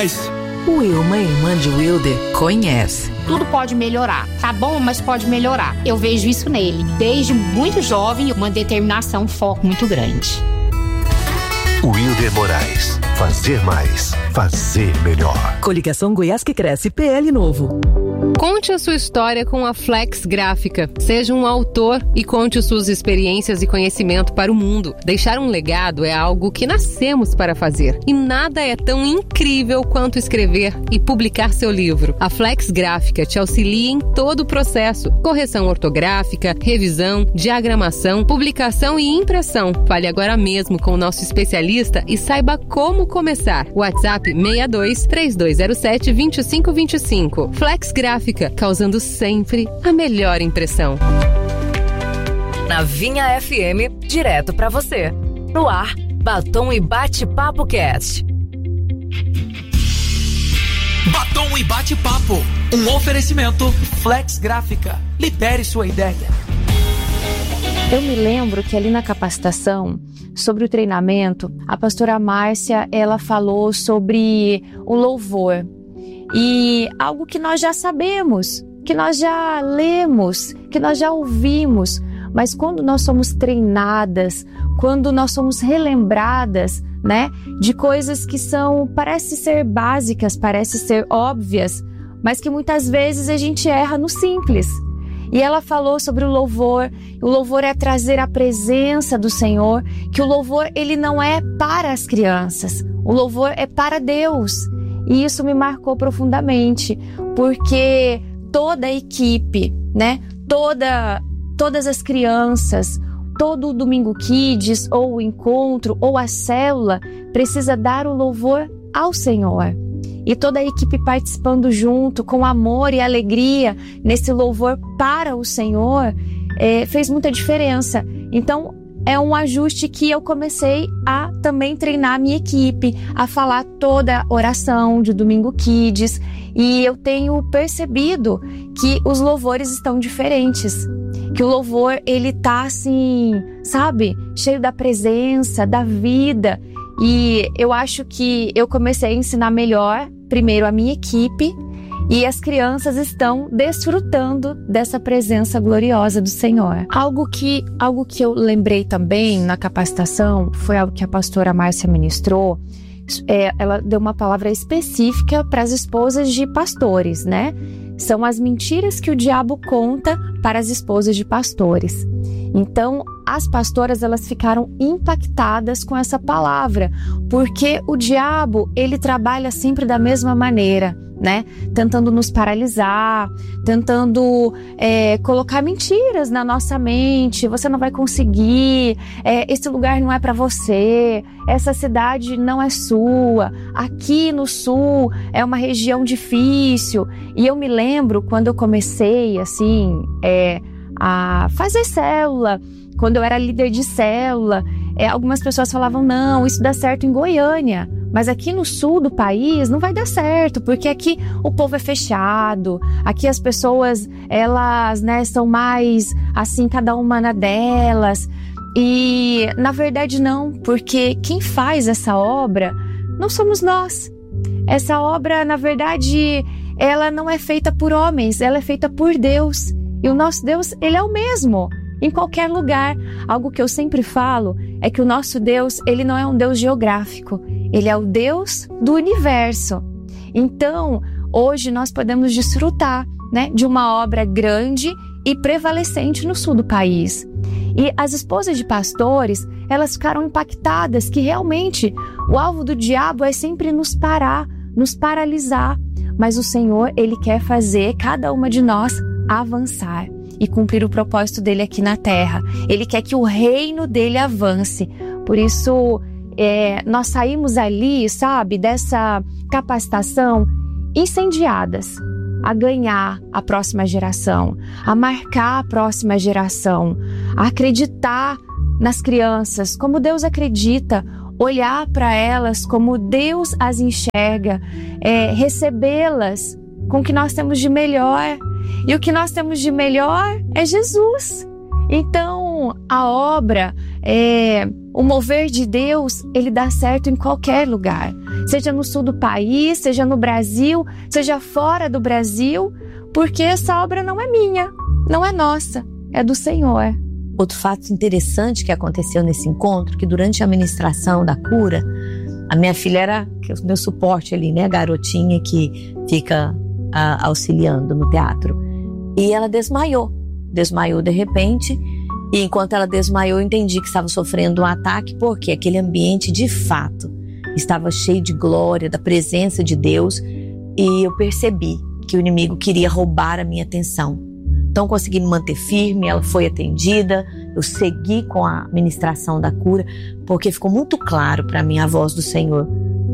Moraes. Wilma, irmã de Wilder, conhece. Tudo pode melhorar. Tá bom, mas pode melhorar. Eu vejo isso nele. Desde muito jovem, uma determinação, um foco muito grande. Wilder Moraes. Fazer mais. Fazer melhor. Coligação Goiás que Cresce, PL Novo. Conte a sua história com a Flex Gráfica. Seja um autor e conte suas experiências e conhecimento para o mundo. Deixar um legado é algo que nascemos para fazer. E nada é tão incrível quanto escrever e publicar seu livro. A Flex Gráfica te auxilia em todo o processo. Correção ortográfica, revisão, diagramação, publicação e impressão. Fale agora mesmo com o nosso especialista e saiba como começar. WhatsApp 62 3207 2525. Flex Gráfica, causando sempre a melhor impressão. Na Vinha FM, direto pra você. No ar, Batom e Bate-Papo Cast. Batom e Bate-Papo. Um oferecimento Flex Gráfica. Libere sua ideia. Eu me lembro que ali na capacitação, sobre o treinamento, a pastora Márcia, ela falou sobre o louvor. E algo que nós já sabemos, que nós já lemos, que nós já ouvimos, mas quando nós somos treinadas, quando nós somos relembradas, né, de coisas que parece ser básicas, parece ser óbvias, mas que muitas vezes a gente erra no simples. E ela falou sobre o louvor é trazer a presença do Senhor, que o louvor ele não é para as crianças, o louvor é para Deus. E isso me marcou profundamente, porque toda a equipe, né, todas as crianças, todo o Domingo Kids, ou o encontro, ou a célula, precisa dar o louvor ao Senhor. E toda a equipe participando junto, com amor e alegria, nesse louvor para o Senhor, fez muita diferença. Então, é um ajuste que eu comecei a também treinar a minha equipe, a falar toda a oração de Domingo Kids, e eu tenho percebido que os louvores estão diferentes, que o louvor ele tá assim, sabe, cheio da presença, da vida, e eu acho que eu comecei a ensinar melhor, primeiro a minha equipe, e as crianças estão desfrutando dessa presença gloriosa do Senhor. Algo que eu lembrei também na capacitação foi algo que a pastora Márcia ministrou. Ela deu uma palavra específica para as esposas de pastores, né? São as mentiras que o diabo conta para as esposas de pastores. Então, as pastoras, elas ficaram impactadas com essa palavra, porque o diabo, ele trabalha sempre da mesma maneira, né? Tentando nos paralisar, tentando colocar mentiras na nossa mente. Você não vai conseguir, esse lugar não é para você, essa cidade não é sua, aqui no sul é uma região difícil. E eu me lembro quando eu comecei assim, a fazer célula, quando eu era líder de célula, algumas pessoas falavam, não, isso dá certo em Goiânia, mas aqui no sul do país não vai dar certo, porque aqui o povo é fechado, aqui as pessoas, elas, né, são mais assim, cada uma na delas. E na verdade não, porque quem faz essa obra não somos nós. Essa obra, na verdade, ela não é feita por homens, ela é feita por Deus. E o nosso Deus, ele é o mesmo, em qualquer lugar. Algo que eu sempre falo é que o nosso Deus, ele não é um Deus geográfico, ele é o Deus do universo. Então, hoje nós podemos desfrutar, né, de uma obra grande e prevalecente no sul do país. E as esposas de pastores, elas ficaram impactadas que realmente o alvo do diabo é sempre nos parar, nos paralisar. Mas o Senhor, ele quer fazer cada uma de nós avançar e cumprir o propósito dele aqui na terra. Ele quer que o reino dele avance. Por isso, nós saímos ali, sabe, dessa capacitação incendiadas a ganhar a próxima geração, a marcar a próxima geração, a acreditar nas crianças como Deus acredita, olhar para elas como Deus as enxerga, recebê-las com o que nós temos de melhor. E o que nós temos de melhor é Jesus. Então, a obra, o mover de Deus, ele dá certo em qualquer lugar. seja no sul do país, seja no Brasil, seja fora do Brasil, porque essa obra não é minha, não é nossa, é do Senhor. Outro fato interessante que aconteceu nesse encontro, que durante a ministração da cura, a minha filha era o meu suporte ali, né? A garotinha que fica auxiliando no teatro. E ela desmaiou de repente. E enquanto ela desmaiou, eu entendi que estava sofrendo um ataque, porque aquele ambiente, de fato, estava cheio de glória, da presença de Deus. E eu percebi que o inimigo queria roubar a minha atenção. Então consegui me manter firme, ela foi atendida, eu segui com a ministração da cura, porque ficou muito claro para mim a voz do Senhor.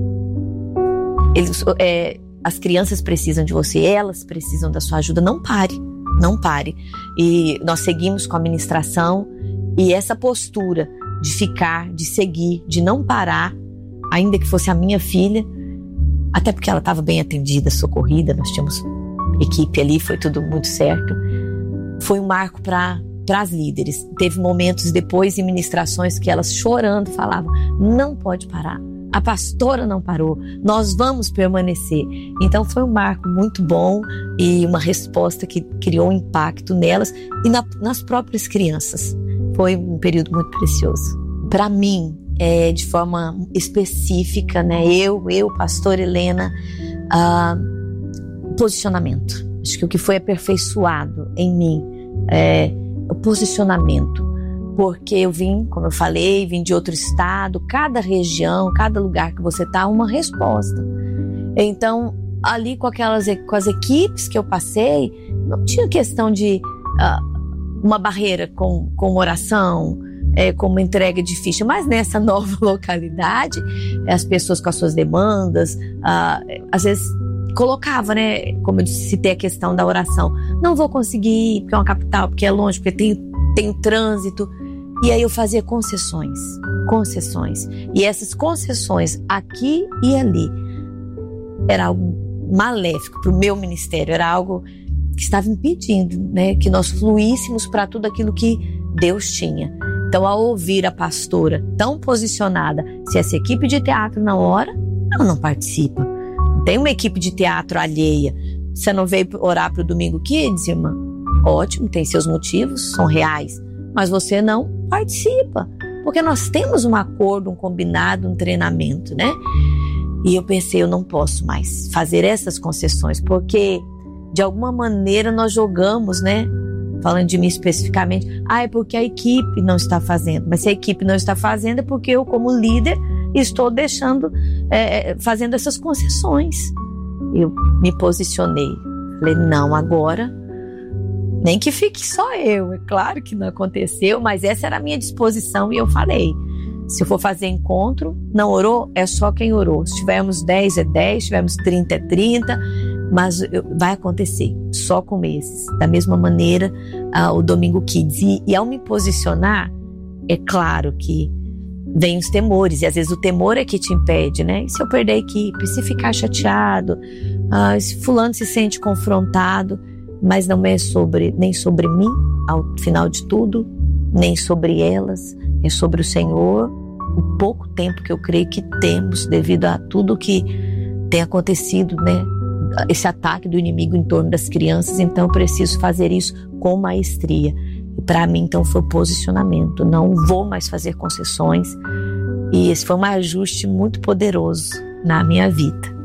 As crianças precisam de você, elas precisam da sua ajuda, não pare. E nós seguimos com a ministração, e essa postura de ficar, de seguir, de não parar, ainda que fosse a minha filha, até porque ela estava bem atendida, socorrida, nós tínhamos equipe ali, foi tudo muito certo. Foi um marco para as líderes. Teve momentos depois em ministrações que elas chorando falavam: não pode parar, a pastora não parou, nós vamos permanecer. Então foi um marco muito bom e uma resposta que criou um impacto nelas e nas próprias crianças. Foi um período muito precioso. Para mim, de forma específica, né, eu, pastora Helena, posicionamento. Acho que o que foi aperfeiçoado em mim é o posicionamento. Porque eu vim, como eu falei, vim de outro estado, cada região, cada lugar que você está, uma resposta. Então, ali com as equipes que eu passei, não tinha questão de uma barreira com oração, com uma entrega de ficha, mas nessa nova localidade, as pessoas com as suas demandas, às vezes colocava, né, como eu citei a questão da oração, não vou conseguir, porque é uma capital, porque é longe, porque tem trânsito. E aí eu fazia concessões. E essas concessões aqui e ali era algo maléfico para o meu ministério, era algo que estava impedindo, né, que nós fluíssemos para tudo aquilo que Deus tinha. Então, ao ouvir a pastora tão posicionada, se essa equipe de teatro não ora, ela não participa. Tem uma equipe de teatro alheia. Você não veio orar para o Domingo Kids, irmã? Ótimo, tem seus motivos, são reais. Mas você não participa. Porque nós temos um acordo, um combinado, um treinamento, né? E eu pensei, eu não posso mais fazer essas concessões. Porque, de alguma maneira, nós jogamos, né? Falando de mim especificamente, é porque a equipe não está fazendo. Mas se a equipe não está fazendo, é porque eu, como líder, estou fazendo essas concessões. Eu me posicionei. Falei, não, agora, nem que fique só eu. É claro que não aconteceu, mas essa era a minha disposição e eu falei, se eu for fazer encontro, não orou, é só quem orou. Se tivermos 10, é 10, se tivermos 30, é 30, mas vai acontecer, só com esses. Da mesma maneira, o Domingo Kids. E ao me posicionar, é claro que vem os temores, e às vezes o temor é que te impede, né? E se eu perder a equipe, se ficar chateado, se fulano se sente confrontado, mas não é nem sobre mim, ao final de tudo, nem sobre elas, é sobre o Senhor, o pouco tempo que eu creio que temos devido a tudo que tem acontecido, né? Esse ataque do inimigo em torno das crianças, então eu preciso fazer isso com maestria. E para mim, então, foi o posicionamento. Não vou mais fazer concessões. E esse foi um ajuste muito poderoso na minha vida.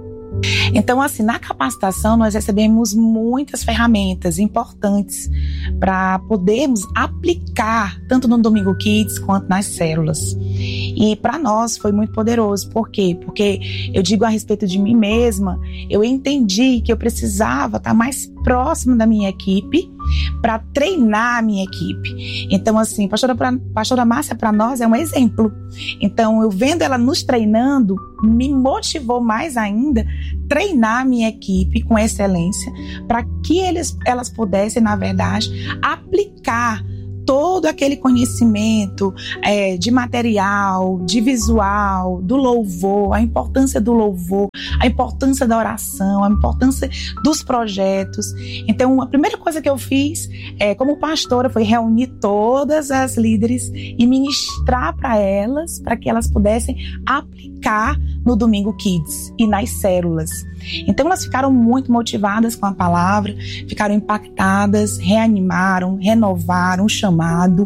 Então, assim, na capacitação nós recebemos muitas ferramentas importantes para podermos aplicar tanto no Domingo Kids quanto nas células. E para nós foi muito poderoso. Por quê? Porque eu digo a respeito de mim mesma, eu entendi que eu precisava estar mais próximo da minha equipe para treinar a minha equipe. Então, assim, pastora Márcia para nós é um exemplo. Então, eu vendo ela nos treinando, me motivou mais ainda treinar a minha equipe com excelência para que elas pudessem, na verdade, aplicar todo aquele conhecimento de material, de visual, do louvor, a importância do louvor, a importância da oração, a importância dos projetos. Então, a primeira coisa que eu fiz como pastora foi reunir todas as líderes e ministrar para elas, para que elas pudessem aplicar no Domingo Kids e nas células. Então elas ficaram muito motivadas com a palavra, ficaram impactadas, reanimaram, renovaram o chamado,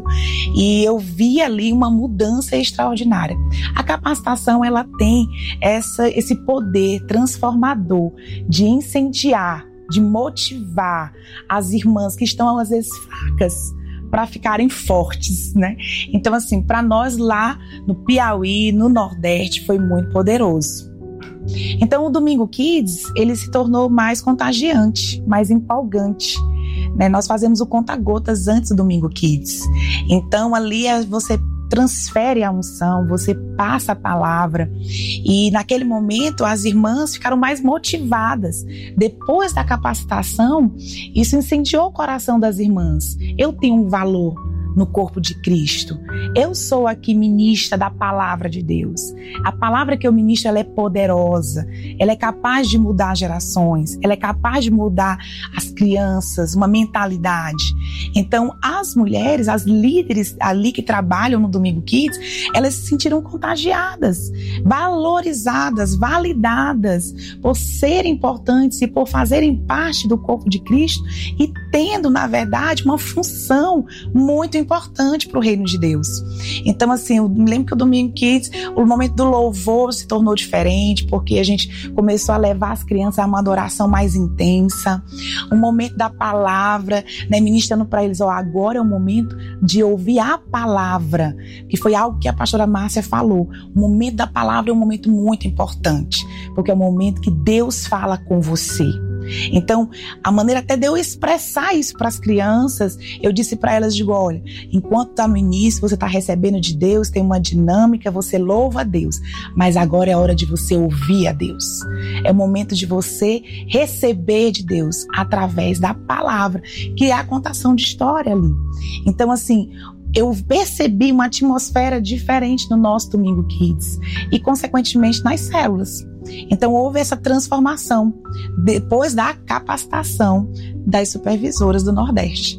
e eu vi ali uma mudança extraordinária. A capacitação, ela tem esse poder transformador de incendiar, de motivar as irmãs que estão às vezes fracas para ficarem fortes, né? Então, assim, para nós lá no Piauí, no Nordeste, foi muito poderoso. Então, o Domingo Kids, ele se tornou mais contagiante, mais empolgante, né? Nós fazemos o conta-gotas antes do Domingo Kids. Então, ali você transfere a unção, você passa a palavra, e naquele momento as irmãs ficaram mais motivadas. Depois da capacitação, isso incendiou o coração das irmãs. Eu tenho um valor no corpo de Cristo. Eu sou aqui ministra da palavra de Deus. A palavra que eu ministro, ela é poderosa. Ela é capaz de mudar gerações. Ela é capaz de mudar as crianças, uma mentalidade. Então, as mulheres, as líderes ali que trabalham no Domingo Kids, elas se sentiram contagiadas, valorizadas, validadas por serem importantes e por fazerem parte do corpo de Cristo e tendo, na verdade, uma função muito importante para o reino de Deus. Então, assim, eu me lembro que o Domingo Kids, o momento do louvor se tornou diferente, porque a gente começou a levar as crianças a uma adoração mais intensa. O momento da palavra, né, ministrando para eles, agora é o momento de ouvir a palavra, que foi algo que a pastora Márcia falou. O momento da palavra é um momento muito importante, porque é o momento que Deus fala com você. Então, a maneira até de eu expressar isso para as crianças, eu disse para elas, digo, olha, enquanto está no início, você está recebendo de Deus, tem uma dinâmica, você louva a Deus, mas agora é a hora de você ouvir a Deus. É o momento de você receber de Deus através da palavra, que é a contação de história ali. Então, assim, eu percebi uma atmosfera diferente no nosso Domingo Kids e, consequentemente, nas células. Então, houve essa transformação depois da capacitação das supervisoras do Nordeste.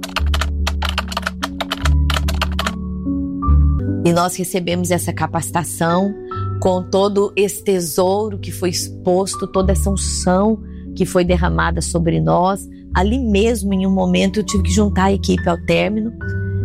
E nós recebemos essa capacitação com todo esse tesouro que foi exposto, toda essa unção que foi derramada sobre nós. Ali mesmo, em um momento, eu tive que juntar a equipe ao término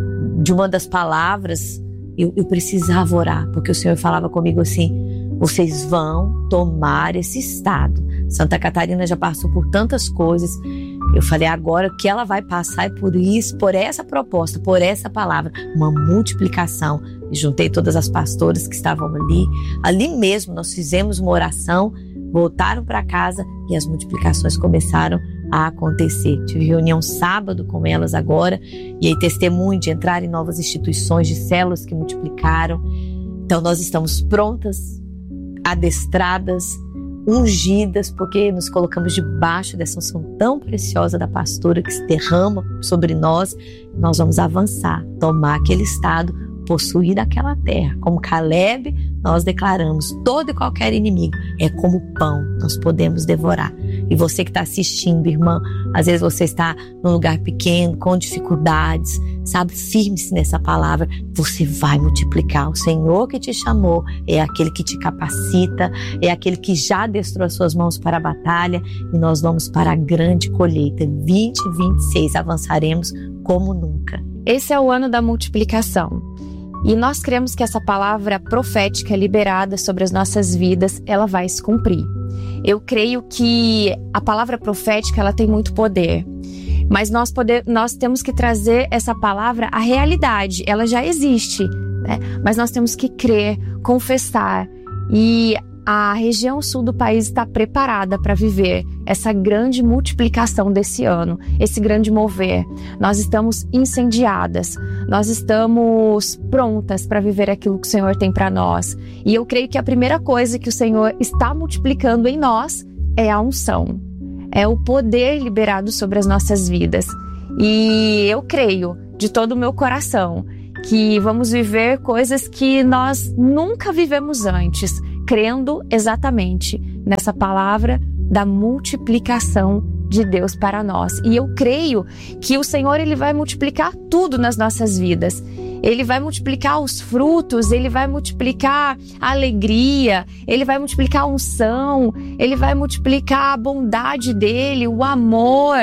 de uma das palavras. Eu precisava orar, porque o Senhor falava comigo assim: vocês vão tomar esse estado. Santa Catarina já passou por tantas coisas. Eu falei, agora que ela vai passar é por isso, por essa proposta, por essa palavra, uma multiplicação. E juntei todas as pastoras que estavam ali. Ali mesmo nós fizemos uma oração, voltaram para casa e as multiplicações começaram a acontecer. Tive reunião sábado com elas agora, e aí testemunho de entrar em novas instituições de células que multiplicaram. Então nós estamos prontas, adestradas, ungidas, porque nos colocamos debaixo dessa unção tão preciosa da pastora que se derrama sobre nós. Nós vamos avançar, tomar aquele estado, possuir aquela terra. Como Caleb, nós declaramos: todo e qualquer inimigo é como pão, nós podemos devorar. E você que está assistindo, irmã, às vezes você está num lugar pequeno, com dificuldades, sabe, firme-se nessa palavra, você vai multiplicar. O Senhor que te chamou é aquele que te capacita, é aquele que já adestrou as suas mãos para a batalha, e nós vamos para a grande colheita. 2026, avançaremos como nunca. Esse é o ano da multiplicação. E nós cremos que essa palavra profética liberada sobre as nossas vidas, ela vai se cumprir. Eu creio que a palavra profética, ela tem muito poder. Mas nós temos que trazer essa palavra à realidade. Ela já existe, né? Mas nós temos que crer, confessar. E a região sul do país está preparada para viver essa grande multiplicação desse ano, esse grande mover. Nós estamos incendiadas, nós estamos prontas para viver aquilo que o Senhor tem para nós. E eu creio que a primeira coisa que o Senhor está multiplicando em nós é a unção, é o poder liberado sobre as nossas vidas. E eu creio de todo o meu coração que vamos viver coisas que nós nunca vivemos antes, crendo exatamente nessa palavra da multiplicação de Deus para nós. E eu creio que o Senhor, Ele vai multiplicar tudo nas nossas vidas. Ele vai multiplicar os frutos, Ele vai multiplicar a alegria, Ele vai multiplicar a unção, Ele vai multiplicar a bondade dEle, o amor,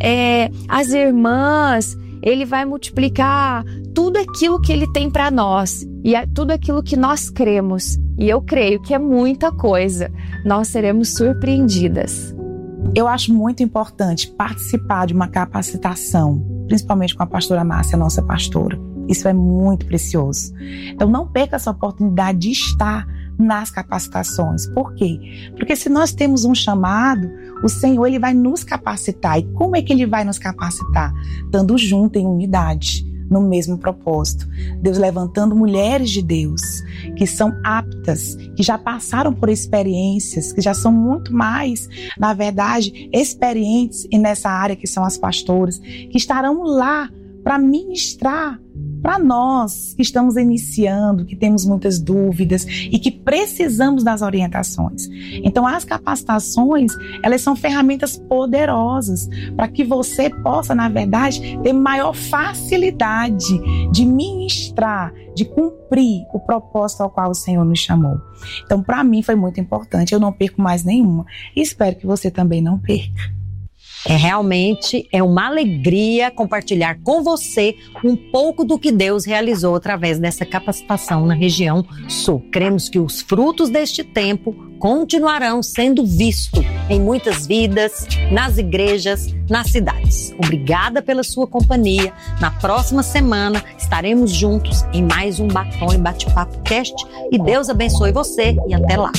as irmãs. Ele vai multiplicar tudo aquilo que Ele tem para nós e tudo aquilo que nós cremos. E eu creio que é muita coisa. Nós seremos surpreendidas. Eu acho muito importante participar de uma capacitação, principalmente com a pastora Márcia, nossa pastora. Isso é muito precioso. Então não perca essa oportunidade de estar nas capacitações. Por quê? Porque se nós temos um chamado, o Senhor, Ele vai nos capacitar. E como é que Ele vai nos capacitar? Estando junto em unidade, no mesmo propósito. Deus levantando mulheres de Deus que são aptas, que já passaram por experiências, que já são muito mais, na verdade, experientes nessa área, que são as pastoras, que estarão lá para ministrar para nós que estamos iniciando, que temos muitas dúvidas e que precisamos das orientações. Então, as capacitações, elas são ferramentas poderosas para que você possa, na verdade, ter maior facilidade de ministrar, de cumprir o propósito ao qual o Senhor nos chamou. Então, para mim foi muito importante. Eu não perco mais nenhuma e espero que você também não perca. Realmente é uma alegria compartilhar com você um pouco do que Deus realizou através dessa capacitação na região sul. Cremos que os frutos deste tempo continuarão sendo vistos em muitas vidas, nas igrejas, nas cidades. Obrigada pela sua companhia. Na próxima semana estaremos juntos em mais um Batom e Bate-Papo Cast. E Deus abençoe você e até lá.